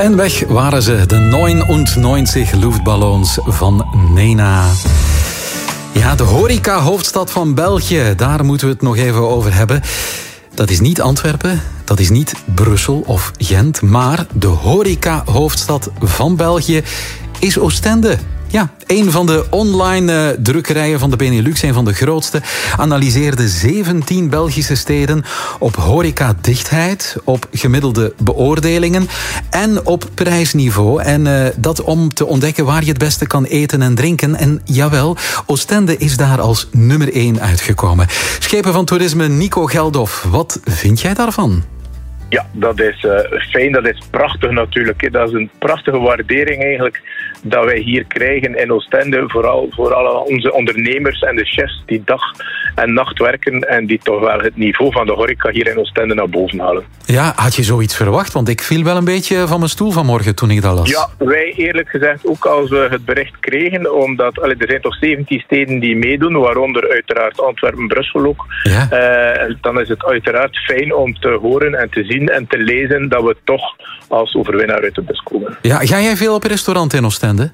En weg waren ze, de 99 luchtballons van Nena. Ja, de horeca-hoofdstad van België, daar moeten we het nog even over hebben. Dat is niet Antwerpen, dat is niet Brussel of Gent, maar de horeca-hoofdstad van België is Oostende. Ja, een van de online drukkerijen van de Benelux, een van de grootste, analyseerde 17 Belgische steden op horecadichtheid, op gemiddelde beoordelingen en op prijsniveau. En dat om te ontdekken waar je het beste kan eten en drinken. En jawel, Oostende is daar als nummer 1 uitgekomen. Schepen van toerisme Nico Geldof, wat vind jij daarvan? Ja, dat is fijn, dat is prachtig natuurlijk. Dat is een prachtige waardering eigenlijk dat wij hier krijgen in Oostende. Vooral voor alle onze ondernemers en de chefs die dag en nacht werken en die toch wel het niveau van de horeca hier in Oostende naar boven halen. Ja, had je zoiets verwacht? Want ik viel wel een beetje van mijn stoel vanmorgen toen ik dat las. Ja, wij eerlijk gezegd ook als we het bericht kregen, omdat er zijn toch 17 steden die meedoen, waaronder uiteraard Antwerpen, Brussel ook. Ja. Dan is het uiteraard fijn om te horen en te zien en te lezen dat we toch als overwinnaar uit de bus komen. Ja, ga jij veel op restaurant in Oostende?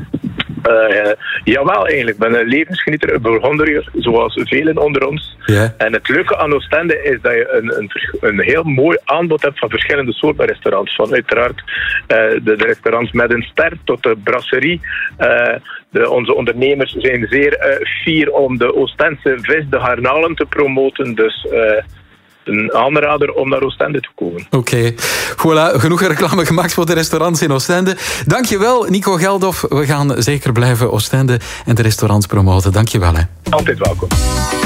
Jawel, eigenlijk. Ik ben een levensgenieter, een Bourgondier, zoals velen onder ons. Ja. En het leuke aan Oostende is dat je een heel mooi aanbod hebt van verschillende soorten restaurants. Van uiteraard de restaurants met een ster tot de brasserie. Onze ondernemers zijn zeer fier om de Oostense vis, de garnalen, te promoten. Dus een aanrader om naar Oostende te komen. Oké. Voilà, genoeg reclame gemaakt voor de restaurants in Oostende. Dankjewel, Nico Geldof. We gaan zeker blijven Oostende en de restaurants promoten. Dankjewel. Altijd welkom.